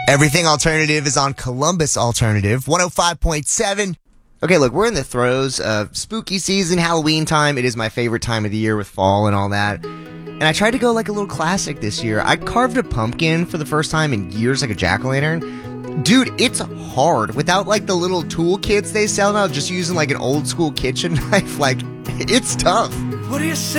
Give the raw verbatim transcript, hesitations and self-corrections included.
Everything Alternative is on Columbus Alternative, one oh five point seven. Okay, look, we're in the throes of spooky season, Halloween time. It is my favorite time of the year with fall and all that. And I tried to go like a little classic this year. I carved a pumpkin for the first time in years, like a jack-o'-lantern. Dude, it's hard. Without like the little tool kits they sell now, just using like an old school kitchen knife, like, it's tough. What do you say?